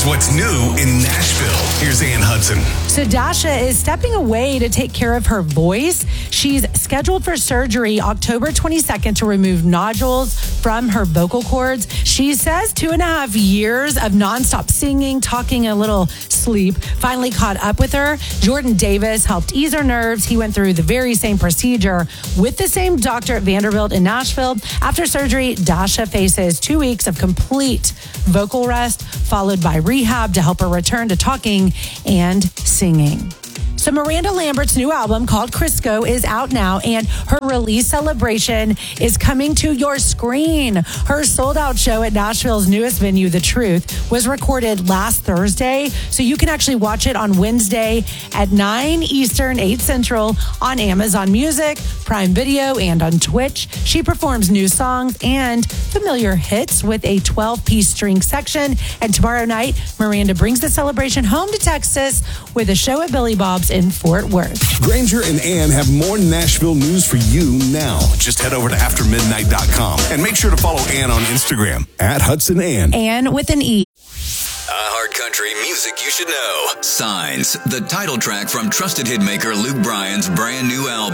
Here's what's new in Nashville. Here's Ann Hudson. So Dasha is stepping away to take care of her voice. She's scheduled for surgery October 22nd to remove nodules from her vocal cords. She says 2.5 years of nonstop singing, talking, a little sleep finally caught up with her. Jordan Davis helped ease her nerves. He went through the very same procedure with the same doctor at Vanderbilt in Nashville. After surgery, Dasha faces 2 weeks of complete vocal rest, followed by rehab to help her return to talking and singing. So Miranda Lambert's new album called Crisco is out now, and her release celebration is coming to your screen. Her sold-out show at Nashville's newest venue, The Truth, was recorded last Thursday, so you can actually watch it on Wednesday at 9 Eastern, 8 Central on Amazon Music, Prime Video, and on Twitch. She performs new songs and familiar hits with a 12-piece string section, and tomorrow night, Miranda brings the celebration home to Texas with a show at Billy Bob's in Fort Worth. Granger and Ann have more Nashville news for you now. Just head over to aftermidnight.com and make sure to follow Ann on Instagram at Hudson Ann. Ann with an E. Hard country music you should know. Signs, the title track from trusted hitmaker Luke Bryan's brand new album.